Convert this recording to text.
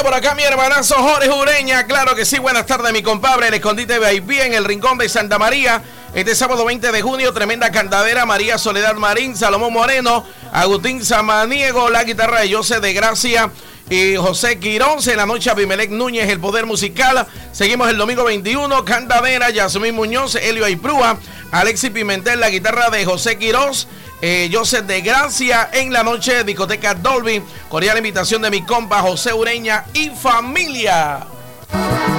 por acá mi hermanazo Jorge Ureña. Claro que sí, buenas tardes mi compadre. El Escondite VIP en el Rincón de Santa María. Este sábado 20 de junio, tremenda cantadera. María Soledad Marín, Salomón Moreno, Agustín Samaniego, la guitarra de José de Gracia y José Quirón. En la noche Abimelec Núñez, el poder musical. Seguimos el domingo 21, cantadera, Yasmín Muñoz, Helio Aiprúa, Alexis Pimentel, la guitarra de José Quirós, José de Gracia. En la noche, discoteca Dolby. Cordial invitación de mi compa José Ureña y familia.